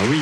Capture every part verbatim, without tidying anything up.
oui,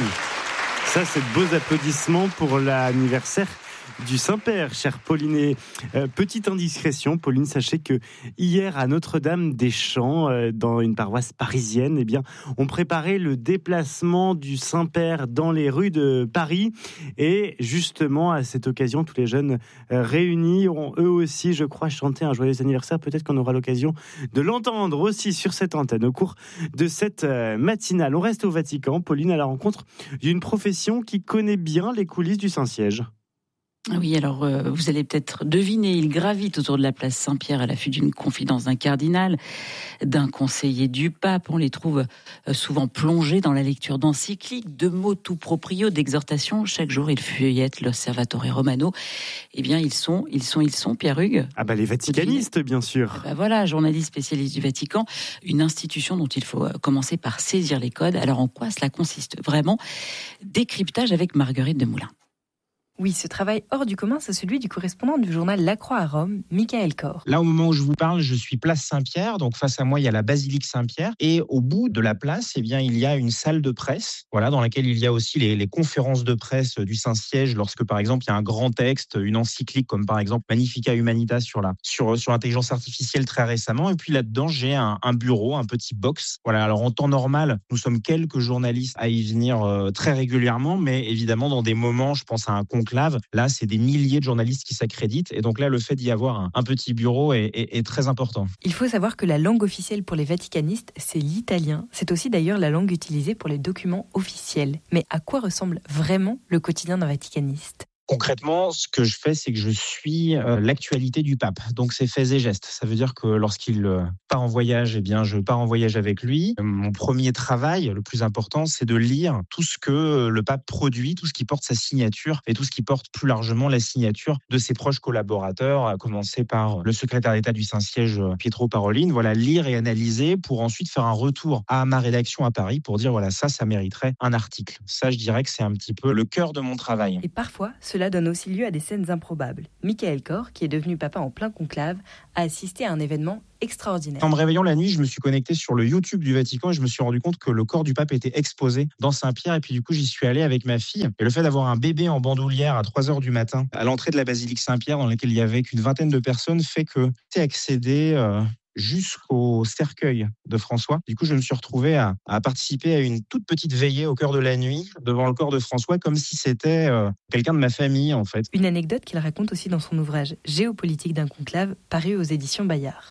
ça c'est de beaux applaudissements pour l'anniversaire du Saint-Père, chère Pauline. Euh, petite indiscrétion, Pauline, sachez que hier à Notre-Dame-des-Champs, euh, dans une paroisse parisienne, eh bien, on préparait le déplacement du Saint-Père dans les rues de Paris. Et justement, à cette occasion, tous les jeunes euh, réunis auront eux aussi, je crois, chanté un joyeux anniversaire. Peut-être qu'on aura l'occasion de l'entendre aussi sur cette antenne au cours de cette euh, matinale. On reste au Vatican, Pauline, à la rencontre d'une profession qui connaît bien les coulisses du Saint-Siège. Oui, alors euh, vous allez peut-être deviner, il gravite autour de la place Saint-Pierre à l'affût d'une confidence d'un cardinal, d'un conseiller du pape. On les trouve euh, souvent plongés dans la lecture d'encycliques, de mots tout proprio, d'exhortations. Chaque jour, ils feuillettent l'Osservatore Romano. Eh bien, ils sont, ils sont, ils sont, Pierre Hugues. Ah bah les vaticanistes, bien sûr. Ah bah voilà, journalistes spécialistes du Vatican, une institution dont il faut commencer par saisir les codes. Alors en quoi cela consiste vraiment ? Décryptage avec Marguerite de Moulin. Oui, ce travail hors du commun, c'est celui du correspondant du journal La Croix à Rome, Michael Kor. Là, au moment où je vous parle, je suis place Saint-Pierre, donc face à moi, il y a la basilique Saint-Pierre, et au bout de la place, eh bien, il y a une salle de presse, voilà, dans laquelle il y a aussi les, les conférences de presse du Saint-Siège, lorsque, par exemple, il y a un grand texte, une encyclique, comme par exemple Magnificat Humanitas sur la, sur, sur l'intelligence artificielle très récemment, et puis là-dedans, j'ai un, un bureau, un petit box. Voilà, alors en temps normal, nous sommes quelques journalistes à y venir euh, très régulièrement, mais évidemment, dans des moments, je pense à un conclave. Là, c'est des milliers de journalistes qui s'accréditent. Et donc là, le fait d'y avoir un, un petit bureau est, est, est très important. Il faut savoir que la langue officielle pour les vaticanistes, c'est l'italien. C'est aussi d'ailleurs la langue utilisée pour les documents officiels. Mais à quoi ressemble vraiment le quotidien d'un vaticaniste ? Concrètement, ce que je fais, c'est que je suis euh, l'actualité du pape. Donc, c'est faits et gestes. Ça veut dire que lorsqu'il euh, part en voyage, eh bien, je pars en voyage avec lui. Mon premier travail, le plus important, c'est de lire tout ce que le pape produit, tout ce qui porte sa signature et tout ce qui porte plus largement la signature de ses proches collaborateurs, à commencer par le secrétaire d'État du Saint-Siège, Pietro Parolin. Voilà, lire et analyser pour ensuite faire un retour à ma rédaction à Paris pour dire, voilà, ça, ça mériterait un article. Ça, je dirais que c'est un petit peu le cœur de mon travail. Et parfois, ce Cela donne aussi lieu à des scènes improbables. Michael Kor, qui est devenu papa en plein conclave, a assisté à un événement extraordinaire. En me réveillant la nuit, je me suis connecté sur le YouTube du Vatican et je me suis rendu compte que le corps du pape était exposé dans Saint-Pierre. Et puis du coup, j'y suis allé avec ma fille. Et le fait d'avoir un bébé en bandoulière à trois heures du matin à l'entrée de la basilique Saint-Pierre, dans laquelle il y avait qu'une vingtaine de personnes, fait que j'ai accédé euh, jusqu'au cercueil de François. Du coup, je me suis retrouvé à, à participer à une toute petite veillée au cœur de la nuit devant le corps de François, comme si c'était euh, quelqu'un de ma famille, en fait. Une anecdote qu'il raconte aussi dans son ouvrage « Géopolitique d'un conclave » paru aux éditions Bayard.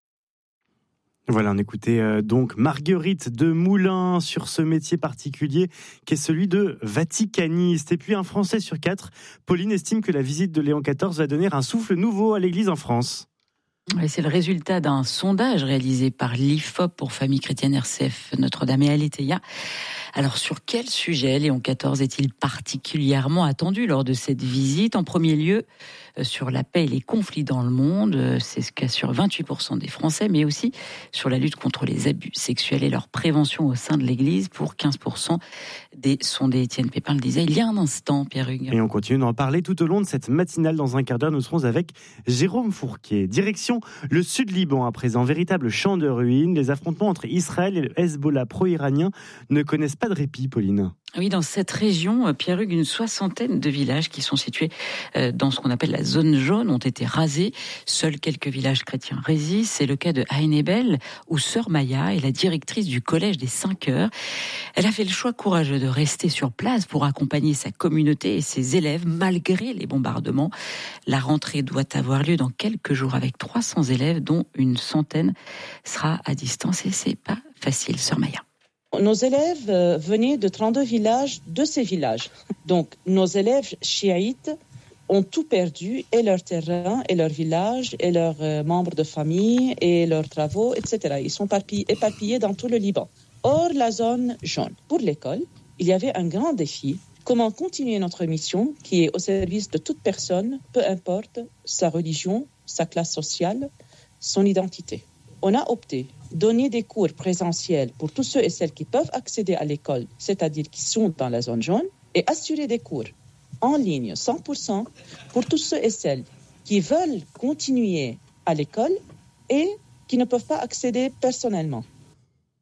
Voilà, on écoutait euh, donc Marguerite de Moulin sur ce métier particulier qui est celui de vaticaniste. Et puis un Français sur quatre, Pauline estime que la visite de Léon quatorze va donner un souffle nouveau à l'Église en France. Et c'est le résultat d'un sondage réalisé par l'I F O P pour Famille Chrétienne R C F Notre-Dame et Aletheia. Alors sur quel sujet Léon quatorze est-il particulièrement attendu lors de cette visite ? En premier lieu, sur la paix et les conflits dans le monde, c'est ce qu'assurent vingt-huit pour cent des Français, mais aussi sur la lutte contre les abus sexuels et leur prévention au sein de l'Église pour quinze pour cent des sondés. Étienne Pépin le disait il y a un instant, Pierre Hugues. Et on continue d'en parler tout au long de cette matinale. Dans un quart d'heure, nous serons avec Jérôme Fourquet. Direction le Sud-Liban à présent, véritable champ de ruines. Les affrontements entre Israël et le Hezbollah pro-iranien ne connaissent pas de répit, Pauline. Oui, dans cette région, Pierre Hugues, une soixantaine de villages qui sont situés dans ce qu'on appelle la zone jaune ont été rasés. Seuls quelques villages chrétiens résistent. C'est le cas de Ain Ebel, où Sœur Maya est la directrice du collège des cinq heures. Elle a fait le choix courageux de rester sur place pour accompagner sa communauté et ses élèves malgré les bombardements. La rentrée doit avoir lieu dans quelques jours avec trois cents élèves, dont une centaine sera à distance. Et c'est pas facile, Sœur Maya. Nos élèves venaient de trente-deux villages, de ces villages. Donc, nos élèves chiites ont tout perdu, et leur terrain, et leur village, et leurs membres de famille, et leurs travaux, et cetera. Ils sont éparpillés dans tout le Liban. Or, la zone jaune. Pour l'école, il y avait un grand défi. Comment continuer notre mission, qui est au service de toute personne, peu importe sa religion, sa classe sociale, son identité. On a opté donner des cours présentiels pour tous ceux et celles qui peuvent accéder à l'école, c'est-à-dire qui sont dans la zone jaune, et assurer des cours en ligne cent pour cent pour tous ceux et celles qui veulent continuer à l'école et qui ne peuvent pas accéder personnellement.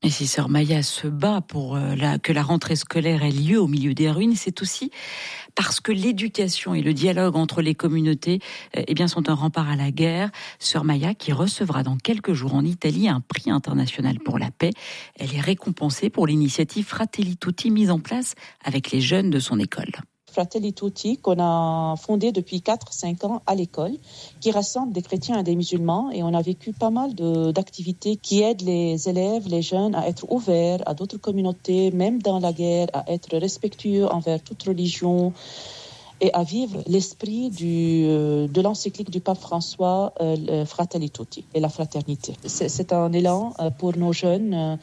Et si sœur Maya se bat pour la, que la rentrée scolaire ait lieu au milieu des ruines, c'est aussi parce que l'éducation et le dialogue entre les communautés eh bien, sont un rempart à la guerre. Sœur Maya, qui recevra dans quelques jours en Italie un prix international pour la paix, elle est récompensée pour l'initiative Fratelli Tutti mise en place avec les jeunes de son école. Fratelli Tutti, qu'on a fondé depuis quatre à cinq ans à l'école, qui rassemble des chrétiens et des musulmans. Et on a vécu pas mal de, d'activités qui aident les élèves, les jeunes à être ouverts à d'autres communautés, même dans la guerre, à être respectueux envers toute religion et à vivre l'esprit du, de l'encyclique du pape François, euh, Fratelli Tutti, et la fraternité. C'est, c'est un élan pour nos jeunes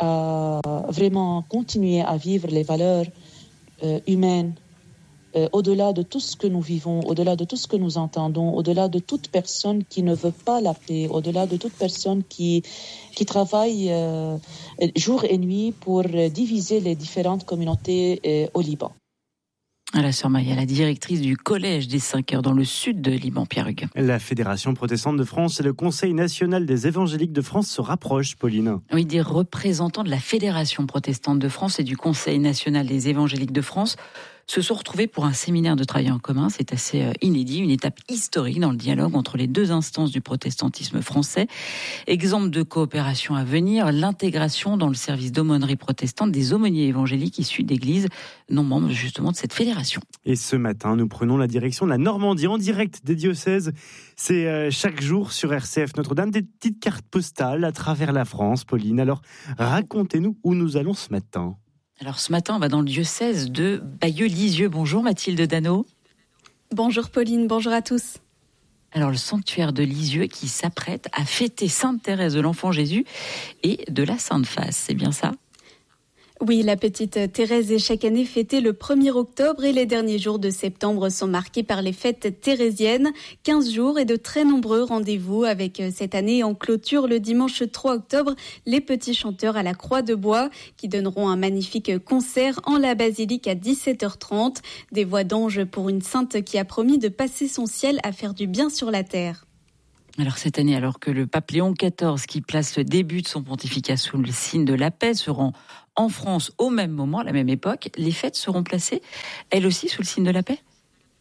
à vraiment continuer à vivre les valeurs euh, humaines, Euh, au-delà de tout ce que nous vivons, au-delà de tout ce que nous entendons, au-delà de toute personne qui ne veut pas la paix, au-delà de toute personne qui, qui travaille euh, jour et nuit pour diviser les différentes communautés euh, au Liban. À la sœur Maya, la directrice du collège des cinq heures dans le sud de Liban, Pierre Hugues. La Fédération protestante de France et le Conseil national des évangéliques de France se rapprochent, Pauline. Oui, des représentants de la Fédération protestante de France et du Conseil national des évangéliques de France se sont retrouvés pour un séminaire de travail en commun. C'est assez inédit, une étape historique dans le dialogue entre les deux instances du protestantisme français. Exemple de coopération à venir, l'intégration dans le service d'aumônerie protestante des aumôniers évangéliques issus d'églises non membres justement de cette fédération. Et ce matin, nous prenons la direction de la Normandie en direct des diocèses. C'est chaque jour sur R C F Notre-Dame des petites cartes postales à travers la France, Pauline. Alors, racontez-nous où nous allons ce matin. Alors ce matin, on va dans le diocèse de Bayeux-Lisieux. Bonjour Mathilde Dano. Bonjour Pauline, bonjour à tous. Alors le sanctuaire de Lisieux qui s'apprête à fêter Sainte Thérèse de l'Enfant Jésus et de la Sainte Face, c'est bien ça ? Oui, la petite Thérèse est chaque année fêtée le premier octobre et les derniers jours de septembre sont marqués par les fêtes thérésiennes. quinze jours et de très nombreux rendez-vous avec cette année en clôture le dimanche trois octobre, les petits chanteurs à la Croix de Bois qui donneront un magnifique concert en la basilique à dix-sept heures trente. Des voix d'anges pour une sainte qui a promis de passer son ciel à faire du bien sur la terre. Alors cette année, alors que le pape Léon quatorze, qui place le début de son pontificat sous le signe de la paix, se rend en France au même moment, à la même époque, les fêtes seront placées, elles aussi, sous le signe de la paix ?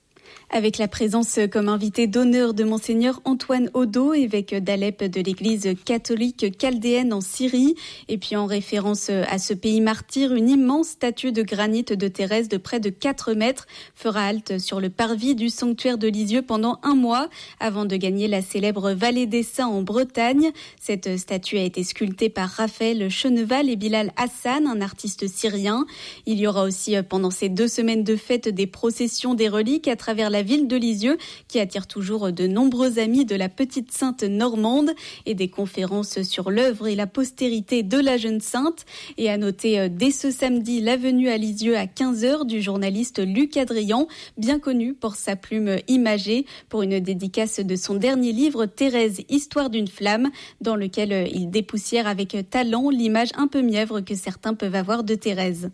Avec la présence comme invité d'honneur de Monseigneur Antoine Odo, évêque d'Alep de l'église catholique chaldéenne en Syrie. Et puis en référence à ce pays martyr, une immense statue de granit de Thérèse de près de quatre mètres fera halte sur le parvis du sanctuaire de Lisieux pendant un mois avant de gagner la célèbre vallée des Saints en Bretagne. Cette statue a été sculptée par Raphaël Cheneval et Bilal Hassan, un artiste syrien. Il y aura aussi pendant ces deux semaines de fête des processions des reliques à travers la la ville de Lisieux qui attire toujours de nombreux amis de la petite sainte normande et des conférences sur l'œuvre et la postérité de la jeune sainte. Et à noter dès ce samedi la venue à Lisieux à quinze heures du journaliste Luc Adrian, bien connu pour sa plume imagée, pour une dédicace de son dernier livre Thérèse, Histoire d'une flamme, dans lequel il dépoussière avec talent l'image un peu mièvre que certains peuvent avoir de Thérèse.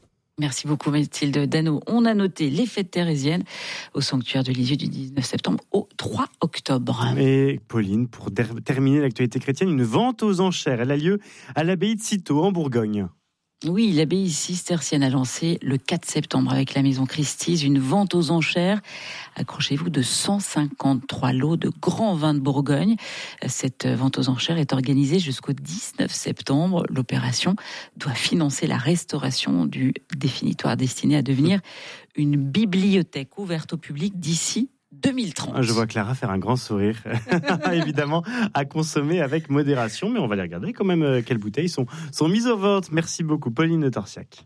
Merci beaucoup Mathilde Dano. On a noté les fêtes thérésiennes au sanctuaire de Lisieux du dix-neuf septembre au trois octobre. Et Pauline, pour der- terminer l'actualité chrétienne, une vente aux enchères. Elle a lieu à l'abbaye de Cîteaux en Bourgogne. Oui, l'abbaye cistercienne a lancé le quatre septembre avec la Maison Christise une vente aux enchères. Accrochez-vous, de cent cinquante-trois lots de grands vins de Bourgogne. Cette vente aux enchères est organisée jusqu'au dix-neuf septembre. L'opération doit financer la restauration du définitoire destiné à devenir une bibliothèque ouverte au public d'ici deux mille trente. Je vois Clara faire un grand sourire. Évidemment, à consommer avec modération, mais on va les regarder quand même quelles bouteilles sont, sont mises aux ventes. Merci beaucoup, Pauline de Torsiac.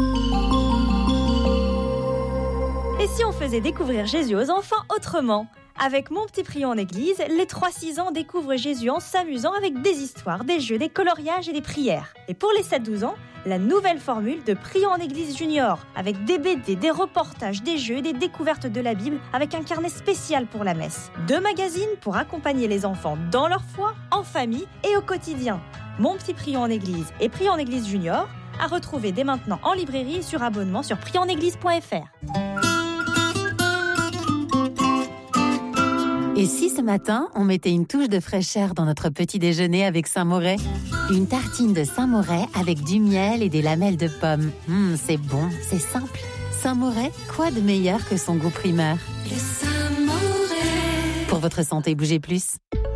Et si on faisait découvrir Jésus aux enfants autrement ? Avec Mon Petit Prion en Église, les trois six ans découvrent Jésus en s'amusant avec des histoires, des jeux, des coloriages et des prières. Et pour les sept douze ans, la nouvelle formule de Prion en Église Junior, avec des B D, des reportages, des jeux et des découvertes de la Bible, avec un carnet spécial pour la messe. Deux magazines pour accompagner les enfants dans leur foi, en famille et au quotidien. Mon Petit Prion en Église et Prion en Église Junior, à retrouver dès maintenant en librairie et sur abonnement sur prion en église point f r. Et si ce matin, on mettait une touche de fraîcheur dans notre petit déjeuner avec Saint-Moret ? Une tartine de Saint-Moret avec du miel et des lamelles de pommes. Mmh, c'est bon, c'est simple. Saint-Moret, quoi de meilleur que son goût primeur ? Le Saint-Moret. Pour votre santé, bougez plus.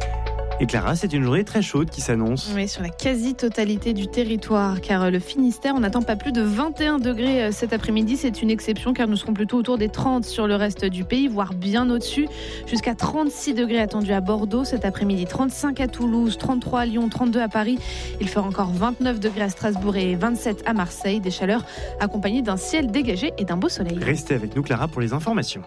Et Clara, c'est une journée très chaude qui s'annonce. Oui, sur la quasi-totalité du territoire, car le Finistère, on n'attend pas plus de vingt et un degrés cet après-midi. C'est une exception, car nous serons plutôt autour des trente sur le reste du pays, voire bien au-dessus. Jusqu'à trente-six degrés attendus à Bordeaux cet après-midi, trente-cinq à Toulouse, trente-trois à Lyon, trente-deux à Paris. Il fera encore vingt-neuf degrés à Strasbourg et vingt-sept à Marseille. Des chaleurs accompagnées d'un ciel dégagé et d'un beau soleil. Restez avec nous, Clara, pour les informations.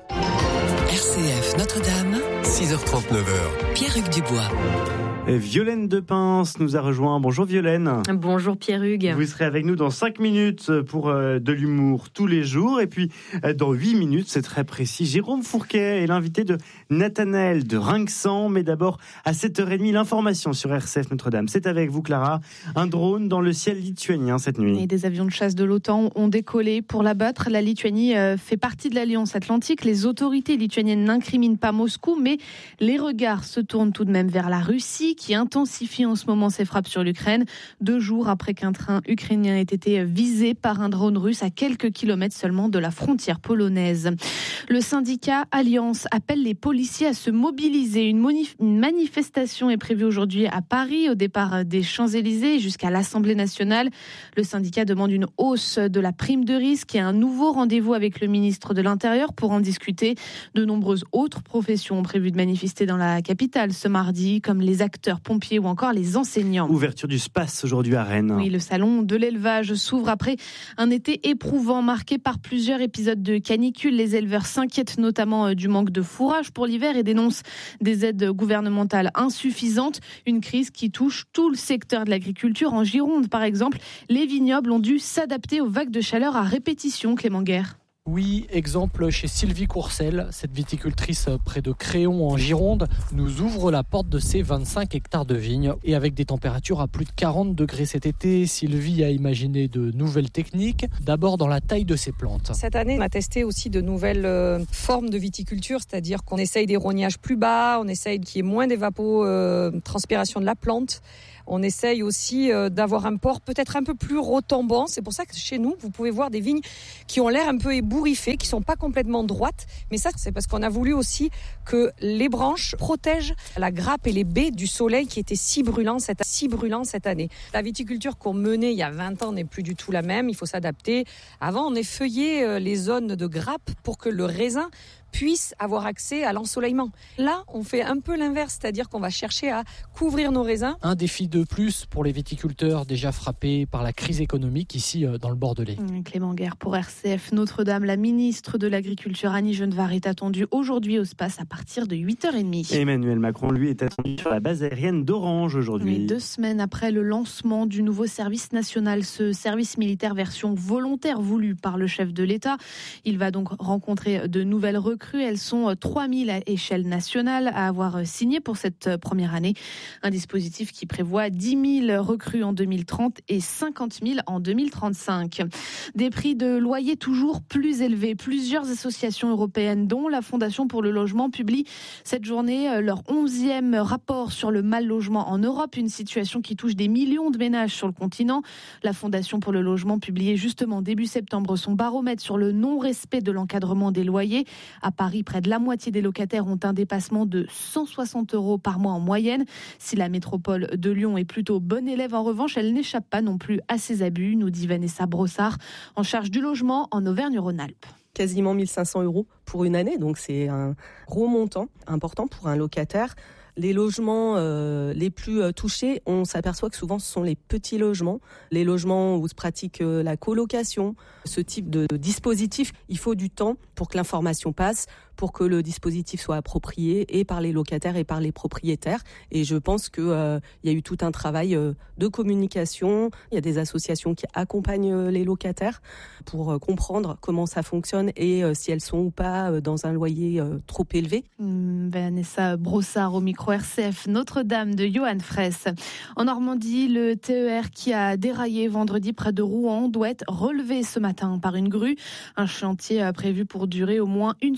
R C F Notre-Dame, six heures trente, neuf heures. Pierre-Hugues Dubois. Violaine Depince nous a rejoint. Bonjour Violaine. Bonjour Pierre-Hugues. Vous serez avec nous dans cinq minutes pour euh, de l'humour tous les jours. Et puis euh, dans huit minutes, c'est très précis, Jérôme Fourquet est l'invité de Nathanaël de Rinxan. Mais d'abord, à sept heures trente, l'information sur R C F Notre-Dame. C'est avec vous Clara. Un drone dans le ciel lituanien cette nuit. Et des avions de chasse de l'OTAN ont décollé pour l'abattre. La Lituanie euh, fait partie de l'Alliance Atlantique. Les autorités lituaniennes n'incriminent pas Moscou, mais les regards se tournent tout de même vers la Russie, qui intensifie en ce moment ses frappes sur l'Ukraine, deux jours après qu'un train ukrainien ait été visé par un drone russe à quelques kilomètres seulement de la frontière polonaise. Le syndicat Alliance appelle les policiers à se mobiliser. Une, monif- une manifestation est prévue aujourd'hui à Paris, au départ des Champs-Élysées jusqu'à l'Assemblée nationale. Le syndicat demande une hausse de la prime de risque et un nouveau rendez-vous avec le ministre de l'Intérieur pour en discuter. De nombreuses autres professions ont prévu de manifester dans la capitale ce mardi, comme les acteurs pompiers ou encore les enseignants. Ouverture du SPACE aujourd'hui à Rennes. Oui, le salon de l'élevage s'ouvre après un été éprouvant marqué par plusieurs épisodes de canicule. Les éleveurs s'inquiètent notamment du manque de fourrage pour l'hiver et dénoncent des aides gouvernementales insuffisantes. Une crise qui touche tout le secteur de l'agriculture. En Gironde, par exemple, les vignobles ont dû s'adapter aux vagues de chaleur à répétition. Clément Guerre. Oui, exemple chez Sylvie Courcel, cette viticultrice près de Créon en Gironde, nous ouvre la porte de ses vingt-cinq hectares de vignes. Et avec des températures à plus de quarante degrés cet été, Sylvie a imaginé de nouvelles techniques, d'abord dans la taille de ses plantes. Cette année, on a testé aussi de nouvelles euh, formes de viticulture, c'est-à-dire qu'on essaye des rognages plus bas, on essaye qu'il y ait moins d'évapotranspiration euh, de la plante. On essaye aussi euh, d'avoir un port peut-être un peu plus retombant. C'est pour ça que chez nous, vous pouvez voir des vignes qui ont l'air un peu ébouriffées, qui sont pas complètement droites. Mais ça, c'est parce qu'on a voulu aussi que les branches protègent la grappe et les baies du soleil qui était si brûlant cette, si brûlant cette année. La viticulture qu'on menait il y a vingt ans n'est plus du tout la même. Il faut s'adapter. Avant, on effeuillait les zones de grappe pour que le raisin puissent avoir accès à l'ensoleillement. Là, on fait un peu l'inverse, c'est-à-dire qu'on va chercher à couvrir nos raisins. Un défi de plus pour les viticulteurs déjà frappés par la crise économique ici dans le Bordelais. Clément Guerre pour R C F Notre-Dame. La ministre de l'Agriculture Annie Genevard est attendue aujourd'hui au SPACE à partir de huit heures trente. Emmanuel Macron, lui, est attendu sur la base aérienne d'Orange aujourd'hui. Oui, deux semaines après le lancement du nouveau service national, ce service militaire version volontaire voulu par le chef de l'État. Il va donc rencontrer de nouvelles recrues. Elles sont trois mille à échelle nationale à avoir signé pour cette première année. Un dispositif qui prévoit dix mille recrues en deux mille trente et cinquante mille en deux mille trente-cinq. Des prix de loyer toujours plus élevés. Plusieurs associations européennes, dont la Fondation pour le logement, publient cette journée leur onzième rapport sur le mal logement en Europe, une situation qui touche des millions de ménages sur le continent. La Fondation pour le logement publiait justement début septembre son baromètre sur le non-respect de l'encadrement des loyers. À Paris, près de la moitié des locataires ont un dépassement de cent soixante euros par mois en moyenne. Si la métropole de Lyon est plutôt bonne élève, en revanche, elle n'échappe pas non plus à ces abus, nous dit Vanessa Brossard, en charge du logement en Auvergne-Rhône-Alpes. Quasiment mille cinq cents euros pour une année, donc c'est un gros montant important pour un locataire. Les logements euh, les plus euh, touchés, on s'aperçoit que souvent ce sont les petits logements, les logements où se pratique euh, la colocation. Ce type de dispositif, il faut du temps pour que l'information passe, pour que le dispositif soit approprié et par les locataires et par les propriétaires. Et je pense qu'il euh, y a eu tout un travail euh, de communication. Il y a des associations qui accompagnent euh, les locataires pour euh, comprendre comment ça fonctionne et euh, si elles sont ou pas euh, dans un loyer euh, trop élevé. Mmh, Vanessa Brossard au micro R C F Notre-Dame de Johan Fraisse. En Normandie, le T E R qui a déraillé vendredi près de Rouen doit être relevé ce matin par une grue. Un chantier prévu pour durer au moins une semaine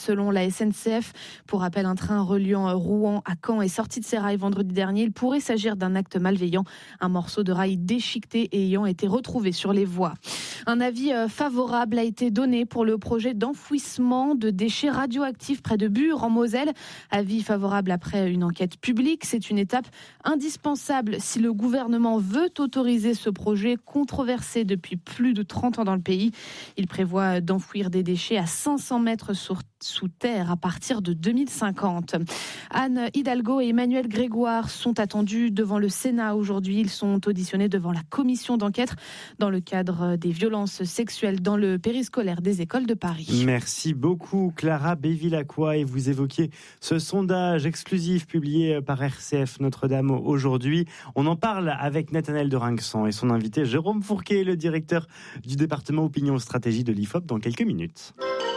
selon la S N C F. Pour rappel, un train reliant Rouen à Caen est sorti de ses rails vendredi dernier. Il pourrait s'agir d'un acte malveillant. Un morceau de rail déchiqueté ayant été retrouvé sur les voies. Un avis favorable a été donné pour le projet d'enfouissement de déchets radioactifs près de Bure en Moselle. Avis favorable après une enquête publique. C'est une étape indispensable si le gouvernement veut autoriser ce projet controversé depuis plus de trente ans dans le pays. Il prévoit d'enfouir des déchets à cinq cents mètres sous terre à partir de deux mille cinquante. Anne Hidalgo et Emmanuel Grégoire sont attendus devant le Sénat aujourd'hui. Ils sont auditionnés devant la commission d'enquête dans le cadre des violences sexuelles dans le périscolaire des écoles de Paris. Merci beaucoup Clara Bévilacqua, et vous évoquiez ce sondage exclusif publié par R C F Notre-Dame aujourd'hui. On en parle avec Nathanaël de Rinxan et son invité Jérôme Fourquet, le directeur du département Opinion Stratégie de l'I F O P, dans quelques minutes.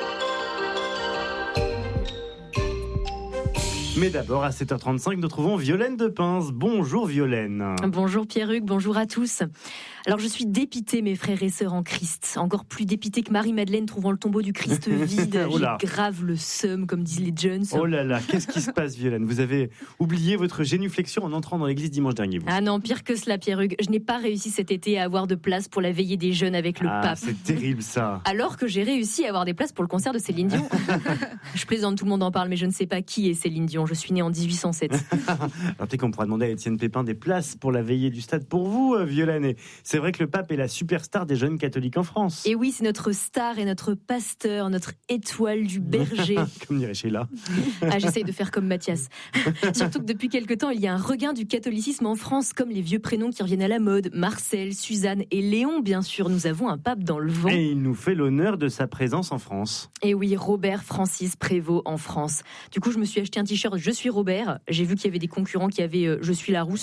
Mais d'abord, à sept heures trente-cinq, nous trouvons Violaine Depinze. Bonjour Violaine. Bonjour Pierre-Hugues, bonjour à tous. Alors je suis dépitée, mes frères et sœurs en Christ. Encore plus dépitée que Marie-Madeleine trouvant le tombeau du Christ vide. Oh J'ai grave le seum, comme disent les jeunes. Oh là là, qu'est-ce qui se passe Violaine? Vous avez oublié votre génuflexion en entrant dans l'église dimanche dernier. Vous. Ah non, pire que cela Pierre-Hugues. Je n'ai pas réussi cet été à avoir de place pour la veillée des jeunes avec le ah, pape. C'est terrible ça. Alors que j'ai réussi à avoir des places pour le concert de Céline Dion. Je plaisante, tout le monde en parle, mais je ne sais pas qui est Céline Dion. Je suis née en dix-huit cent sept. Alors peut-être qu'on pourra demander à Étienne Pépin des places pour la veillée du stade pour vous, Violaine. Et c'est vrai que le pape est la superstar des jeunes catholiques en France. Et oui, c'est notre star et notre pasteur, notre étoile du berger. Comme dirait Sheila. Ah, j'essaye de faire comme Mathias. Surtout que depuis quelque temps, il y a un regain du catholicisme en France, comme les vieux prénoms qui reviennent à la mode. Marcel, Suzanne et Léon, bien sûr. Nous avons un pape dans le vent. Et il nous fait l'honneur de sa présence en France. Et oui, Robert Francis Prévost en France. Du coup, je me suis acheté un t-shirt « Je suis Robert ». J'ai vu qu'il y avait des concurrents qui avaient euh, « Je suis la rousse ».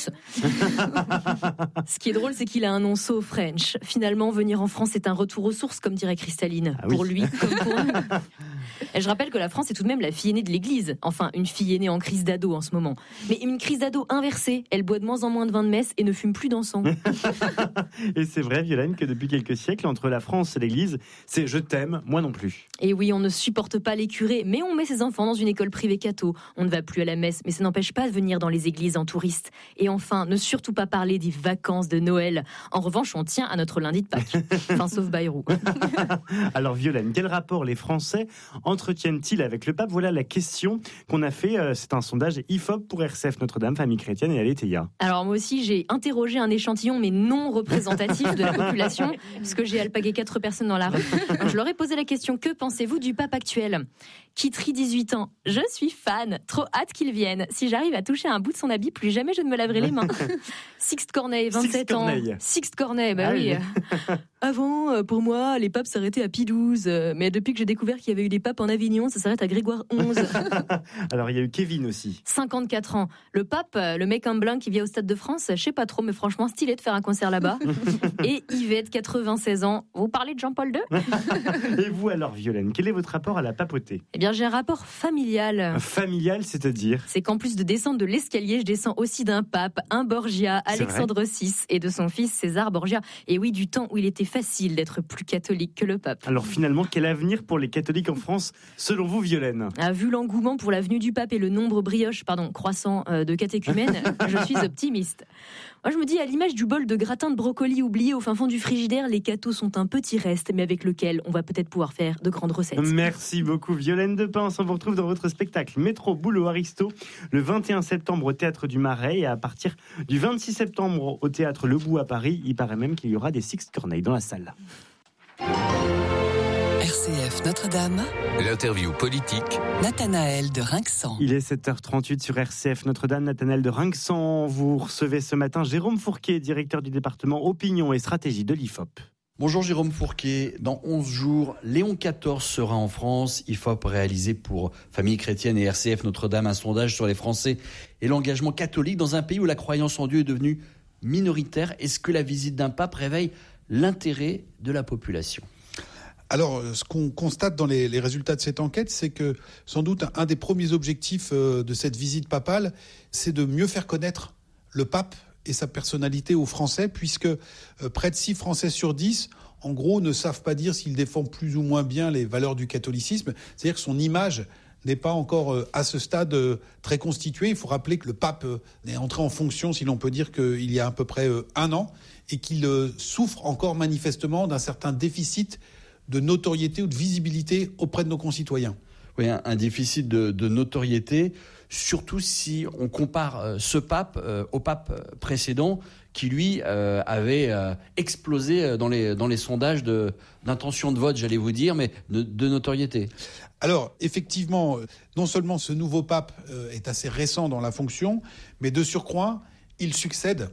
Ce qui est drôle, c'est qu'il a un nom so French. Finalement, venir en France, c'est un retour aux sources, comme dirait Cristalline. Ah oui. Pour lui, comme pour nous. Et je rappelle que la France est tout de même la fille aînée de l'Église. Enfin, une fille aînée en crise d'ado en ce moment. Mais une crise d'ado inversée. Elle boit de moins en moins de vin de messe et ne fume plus d'encens. Et c'est vrai, Violaine, que depuis quelques siècles, entre la France et l'Église, c'est « je t'aime, moi non plus ». Et oui, on ne supporte pas les curés, mais on met ses enfants dans une école privée catho. On ne va plus à la messe, mais ça n'empêche pas de venir dans les églises en touriste. Et enfin, ne surtout pas parler des vacances de Noël. En revanche, on tient à notre lundi de Pâques. Enfin, sauf Bayrou. Alors Violaine, quel rapport les Français entretiennent-ils avec le pape? Voilà la question qu'on a fait. C'est un sondage I F O P pour R C F Notre-Dame, Famille Chrétienne et Aletheia. Alors moi aussi, j'ai interrogé un échantillon, mais non représentatif de la population, puisque j'ai alpagué quatre personnes dans la rue. Je leur ai posé la question, que pensez-vous du pape actuel? Kitry, dix-huit ans. Je suis fan. Trop hâte qu'il vienne. Si j'arrive à toucher un bout de son habit, plus jamais je ne me laverai les mains. Sixte Corneille, vingt-sept ans. Sixte Corneille, bah ah oui. oui. Avant, pour moi, les papes s'arrêtaient à Pie douze. Mais depuis que j'ai découvert qu'il y avait eu des papes en Avignon, ça s'arrête à Grégoire onze. Alors, il y a eu Kevin aussi. cinquante-quatre ans. Le pape, le mec en blanc qui vient au Stade de France, je sais pas trop, mais franchement, stylé de faire un concert là-bas. Et Yvette, quatre-vingt-seize ans. Vous parlez de Jean-Paul deux? Et vous alors, Violaine, quel est votre rapport à la papauté? Eh bien, j'ai un rapport familial. Familial, c'est-à-dire? C'est qu'en plus de descendre de l'escalier, je descends aussi d'un pape, un Borgia, Alexandre six, et de son fils César Borgia. Et oui, du temps où il était facile d'être plus catholique que le pape. Alors finalement, quel avenir pour les catholiques en France, selon vous, Violaine? Ah, vu l'engouement pour la venue du pape et le nombre brioche, pardon, croissant euh, de catéchumènes, je suis optimiste. Moi, je me dis, à l'image du bol de gratin de brocoli oublié au fin fond du frigidaire, les cathos sont un petit reste, mais avec lequel on va peut-être pouvoir faire de grandes recettes. Merci beaucoup, Violaine Depinze. On vous retrouve dans votre spectacle Métro Boulot Aristo le vingt et un septembre au Théâtre du Marais, et à partir du vingt-six septembre au Théâtre Le Bout à Paris. Il paraît même qu'il y aura des Sixte Corneille dans la salle. R C F Notre-Dame. L'interview politique. Nathanaël de Rinxan. Il est sept heures trente-huit sur R C F Notre-Dame. Nathanaël de Rinxan. Vous recevez ce matin Jérôme Fourquet, directeur du département Opinion et Stratégie de l'I F O P. Bonjour Jérôme Fourquet. Dans onze jours, Léon quatorze sera en France. I F O P réalisé pour Famille Chrétienne et R C F Notre-Dame un sondage sur les Français et l'engagement catholique dans un pays où la croyance en Dieu est devenue minoritaire. Est-ce que la visite d'un pape réveille l'intérêt de la population ? Alors, ce qu'on constate dans les, les résultats de cette enquête, c'est que sans doute un des premiers objectifs de cette visite papale, c'est de mieux faire connaître le pape et sa personnalité aux Français, puisque près de six Français sur dix en gros, ne savent pas dire s'il défend plus ou moins bien les valeurs du catholicisme. C'est-à-dire que son image n'est pas encore euh, à ce stade euh, très constituée. Il faut rappeler que le pape euh, est entré en fonction, si l'on peut dire, qu'il y a à peu près euh, un an, et qu'il euh, souffre encore manifestement d'un certain déficit de notoriété ou de visibilité auprès de nos concitoyens. Oui, un, un déficit de, de notoriété, surtout si on compare euh, ce pape euh, au pape précédent, qui lui euh, avait euh, explosé dans les, dans les sondages de, d'intention de vote, j'allais vous dire, mais de, de notoriété. Alors, effectivement, non seulement ce nouveau pape euh, est assez récent dans la fonction, mais de surcroît, il succède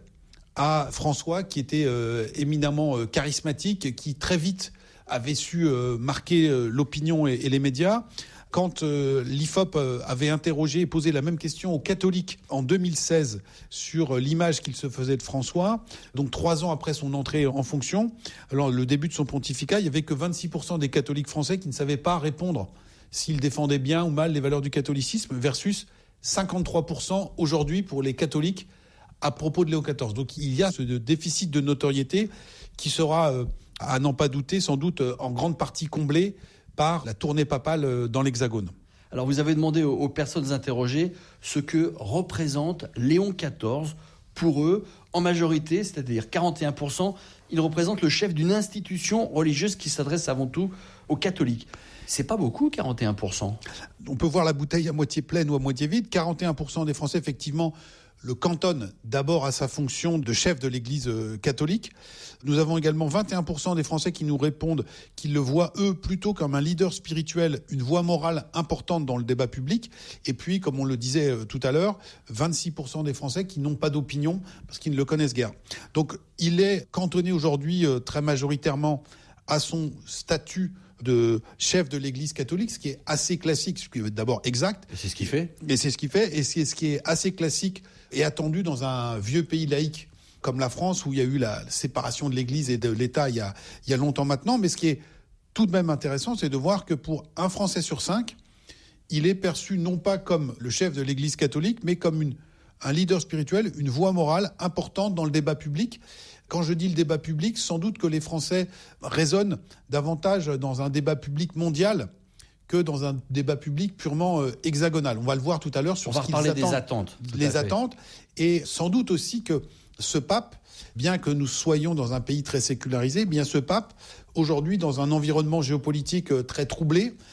à François, qui était euh, éminemment euh, charismatique, qui très vite avait su euh, marquer euh, l'opinion et, et les médias. Quand euh, l'I F O P euh, avait interrogé et posé la même question aux catholiques en deux mille seize sur euh, l'image qu'il se faisait de François, donc trois ans après son entrée en fonction, alors le début de son pontificat, il n'y avait que vingt-six pour cent des catholiques français qui ne savaient pas répondre s'il défendait bien ou mal les valeurs du catholicisme, versus cinquante-trois pour cent aujourd'hui pour les catholiques à propos de Léon quatorze. Donc il y a ce déficit de notoriété qui sera, euh, à n'en pas douter, sans doute euh, en grande partie comblé par la tournée papale dans l'Hexagone. Alors vous avez demandé aux, aux personnes interrogées ce que représente Léon quatorze pour eux, en majorité, c'est-à-dire quarante et un pour cent, il représente le chef d'une institution religieuse qui s'adresse avant tout aux catholiques. C'est pas beaucoup, quarante et un pour cent. On peut voir la bouteille à moitié pleine ou à moitié vide. quarante et un pour cent des Français, effectivement, le cantonne d'abord à sa fonction de chef de l'Église catholique. Nous avons également vingt et un pour cent des Français qui nous répondent qu'ils le voient, eux, plutôt comme un leader spirituel, une voix morale importante dans le débat public. Et puis, comme on le disait tout à l'heure, vingt-six pour cent des Français qui n'ont pas d'opinion parce qu'ils ne le connaissent guère. Donc, il est cantonné aujourd'hui très majoritairement à son statut de chef de l'Église catholique, ce qui est assez classique, ce qui est d'abord exact. Et c'est ce qu'il fait. Et c'est ce qu'il fait, et c'est ce qui est assez classique et attendu dans un vieux pays laïque comme la France, où il y a eu la séparation de l'Église et de l'État il y a, il y a longtemps maintenant. Mais ce qui est tout de même intéressant, c'est de voir que pour un Français sur cinq, il est perçu non pas comme le chef de l'Église catholique, mais comme une, un leader spirituel, une voix morale importante dans le débat public. Quand je dis le débat public, sans doute que les Français raisonnent davantage dans un débat public mondial que dans un débat public purement euh, hexagonal. On va le voir tout à l'heure sur On ce va qu'ils reparler attendent. des attentes. Les attentes. Et sans doute aussi que ce pape, bien que nous soyons dans un pays très sécularisé, bien ce pape, aujourd'hui dans un environnement géopolitique très troublé,